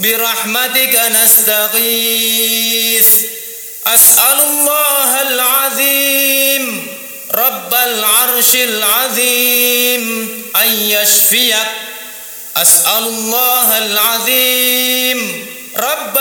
برحمتك نستغيث أسأل الله العظيم رب العرش العظيم أن يشفيك أسأل الله العظيم رب